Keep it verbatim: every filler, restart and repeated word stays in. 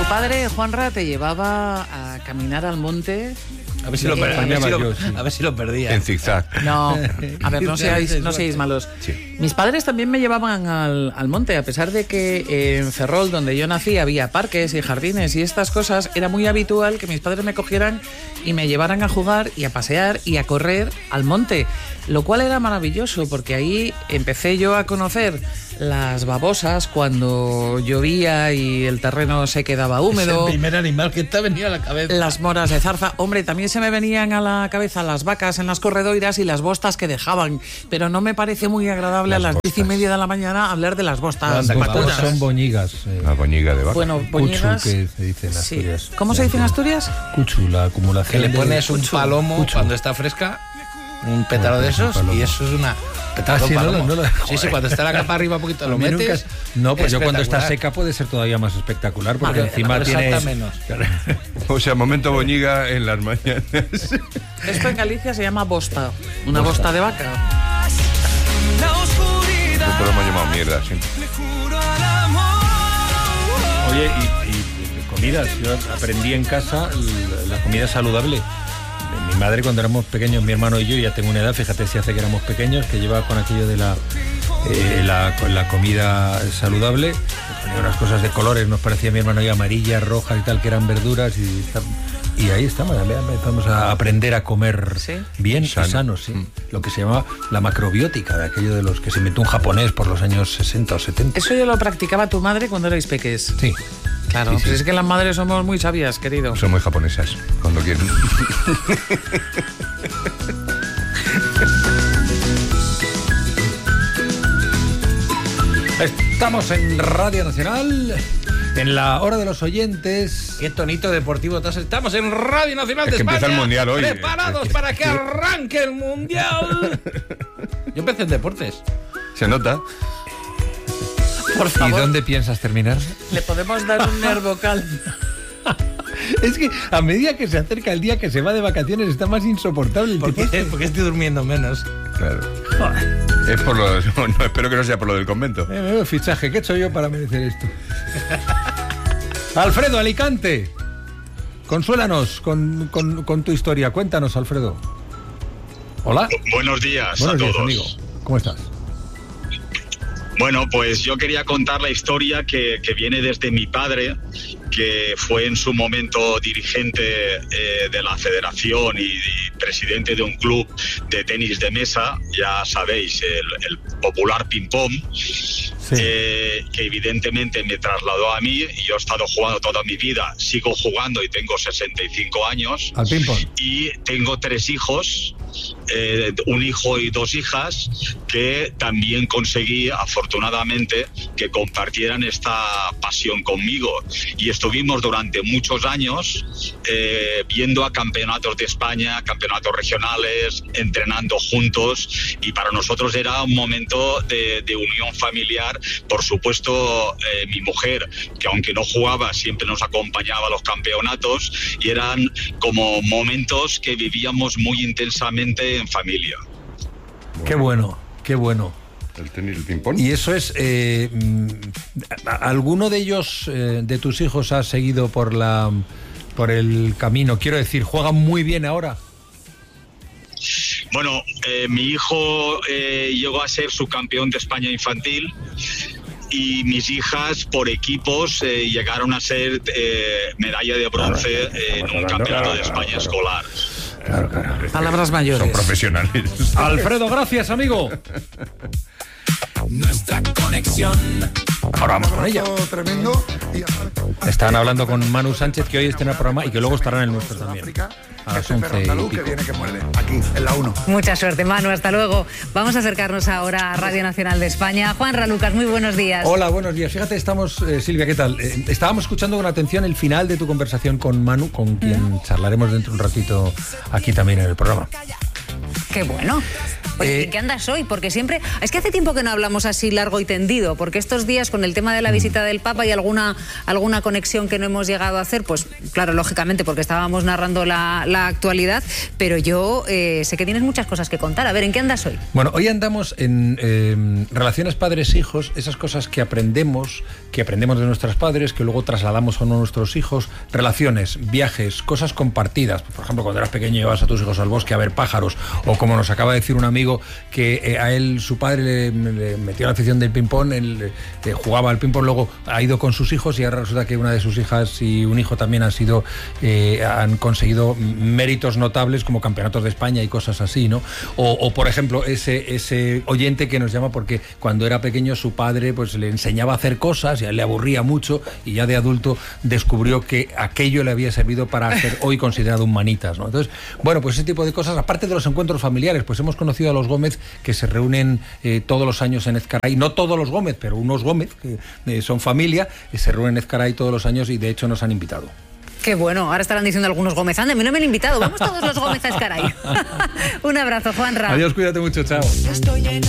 Tu padre, Juanra, te llevaba a caminar al monte. A ver si lo, per- a ver si lo, a ver si lo perdía. En zigzag. No, a ver, no seáis, no seáis malos. Sí. Mis padres también me llevaban al, al monte, a pesar de que eh, en Ferrol, donde yo nací, había parques y jardines y estas cosas. Era muy habitual que mis padres me cogieran y me llevaran a jugar y a pasear y a correr al monte, lo cual era maravilloso, porque ahí empecé yo a conocer las babosas cuando llovía y el terreno se quedaba húmedo. Es el primer animal que te ha venido a la cabeza. Las moras de zarza. Hombre, también se me venían a la cabeza las vacas en las corredoiras y las bostas que dejaban, pero no me parece muy agradable las a las bostas. diez y media de la mañana hablar de las bostas. Las bostas son boñigas. Eh, la boñiga de vaca. Bueno, boñigas. Cuchu, que se dice en Asturias. Sí. ¿Cómo se dice en Asturias? Cuchu, la acumulación. Que le pones de... un Cuchu, palomo cuchu. cuando está fresca, un pétalo Bueno, de esos, un y eso es una... Pétalo Ah, sí, palomo. no, no, no, sí, sí, cuando está la capa arriba un poquito lo Nunca... metes. No, pues yo cuando está espectacular. seca puede ser todavía más espectacular, porque Vale, encima pero tiene... salta menos. O sea, momento boñiga en las mañanas. Esto en Galicia se llama bosta, una bosta, bosta de vaca. Nosotros lo hemos llamado mierda, sí. Oye, y, y comidas, yo aprendí en casa la, la comida saludable. Mi madre, cuando éramos pequeños, mi hermano y yo, ya tengo una edad, fíjate si hace que éramos pequeños, que llevaba con aquello de la, eh, la, con la comida saludable, ponía unas cosas de colores, nos parecía a mi hermano y amarillas, rojas y tal, que eran verduras, y, y ahí estamos, empezamos a aprender a comer ¿sí? bien sano. y sano, sí. Mm. Lo que se llama la macrobiótica, de aquello de los que se inventó un japonés por los años sesenta o setenta. Eso ya lo practicaba tu madre cuando erais peques. Sí. Claro, sí, sí. Pues es que las madres somos muy sabias, querido. Son muy japonesas, cuando quieren. Estamos en Radio Nacional, en la hora de los oyentes. Qué tonito deportivo. Entonces, estamos en Radio Nacional es de que España. Empieza el mundial hoy. Preparados para que arranque el mundial. Yo empecé en deportes. Se nota. Por favor. ¿Y dónde piensas terminar? Le podemos dar un nervocal. Es que a medida que se acerca el día que se va de vacaciones está más insoportable. ¿Por qué? Porque estoy durmiendo menos. Claro. Joder. Es por lo... No, no, espero que no sea por lo del convento. Eh, eh, fichaje, ¿qué he hecho yo para merecer esto? Alfredo, Alicante. Consuélanos con, con, con tu historia. Cuéntanos, Alfredo. Hola. Buenos días Buenos a días, todos. amigo. ¿Cómo estás? Bueno, pues yo quería contar la historia que, que viene desde mi padre, que fue en su momento dirigente eh, de la federación y, y presidente de un club de tenis de mesa, ya sabéis, el, el popular ping-pong, sí. eh, que evidentemente me trasladó a mí, y yo he estado jugando toda mi vida, sigo jugando y tengo sesenta y cinco años. Al ping-pong. Y tengo tres hijos. Eh, un hijo y dos hijas que también conseguí afortunadamente que compartieran esta pasión conmigo, y estuvimos durante muchos años eh, viendo a campeonatos de España, campeonatos regionales, entrenando juntos, y para nosotros era un momento de, de unión familiar. Por supuesto, eh, mi mujer, que aunque no jugaba, siempre nos acompañaba a los campeonatos, y eran como momentos que vivíamos muy intensamente en familia. Bueno. Qué bueno, qué bueno. El tenis, el ping-pong. Y eso es, eh, ¿alguno de ellos, eh, de tus hijos, ha seguido por la, por el camino? Quiero decir, ¿juegan muy bien ahora? Bueno, eh, mi hijo eh, llegó a ser subcampeón de España infantil, y mis hijas por equipos eh, llegaron a ser eh, medalla de bronce eh, en un campeonato de España escolar. Claro, claro. Palabras mayores. Son profesionales. Alfredo, gracias, amigo. Nuestra conexión. Ahora vamos con ella. Tremendo. Estaban hablando con Manu Sánchez, que hoy está en el programa y que luego estará en el nuestro también. A las once y pico. Aquí, en la uno. Mucha suerte, Manu, hasta luego. Vamos a acercarnos ahora a Radio Nacional de España. Juanra Lucas, muy buenos días. Hola, buenos días. Fíjate, estamos, eh, Silvia, ¿qué tal? Eh, estábamos escuchando con atención el final de tu conversación con Manu, con quien mm. charlaremos dentro de un ratito aquí también en el programa. Qué bueno. Oye, Eh, ¿en qué andas hoy? Porque siempre... Es que hace tiempo que no hablamos así largo y tendido, porque estos días con el tema de la visita del Papa y alguna, alguna conexión que no hemos llegado a hacer, pues claro, lógicamente, porque estábamos narrando la, la actualidad, pero yo eh, sé que tienes muchas cosas que contar. A ver, ¿en qué andas hoy? Bueno, hoy andamos en eh, relaciones padres-hijos, esas cosas que aprendemos, que aprendemos de nuestros padres, que luego trasladamos a nuestros hijos, relaciones, viajes, cosas compartidas. Por ejemplo, cuando eras pequeño llevabas a tus hijos al bosque a ver pájaros, o como nos acaba de decir un amigo que eh, a él su padre le, le metió la afición del ping-pong, él eh, jugaba al ping-pong, luego ha ido con sus hijos y ahora resulta que una de sus hijas y un hijo también han sido eh, han conseguido méritos notables como campeonatos de España y cosas así, ¿no? O, o por ejemplo, ese, ese oyente que nos llama porque cuando era pequeño su padre pues le enseñaba a hacer cosas y a él le aburría mucho y ya de adulto descubrió que aquello le había servido para ser hoy considerado un manitas, ¿no? Entonces, bueno, pues ese tipo de cosas, aparte de los encuentros familiares, pues hemos conocido a los Gómez que se reúnen eh, todos los años en Ezcaray, no todos los Gómez, pero unos Gómez que eh, son familia, y se reúnen en Ezcaray todos los años y de hecho nos han invitado. Qué bueno, ahora estarán diciendo algunos Gómez, anda, a mí no me han invitado, vamos todos los Gómez a Ezcaray. Un abrazo, Juanra. Adiós, cuídate mucho, chao.